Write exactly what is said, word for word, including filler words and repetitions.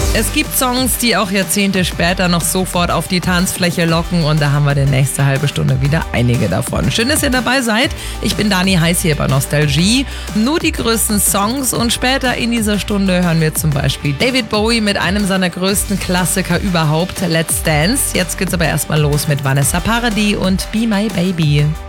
Es gibt Songs, die auch Jahrzehnte später noch sofort auf die Tanzfläche locken und da haben wir die nächste halbe Stunde wieder einige davon. Schön, dass ihr dabei seid. Ich bin Dani Heiß hier bei Nostalgie. Nur die größten Songs und später in dieser Stunde hören wir zum Beispiel David Bowie mit einem seiner größten Klassiker überhaupt, Let's Dance. Jetzt geht's aber erstmal los mit Vanessa Paradis und Be My Baby.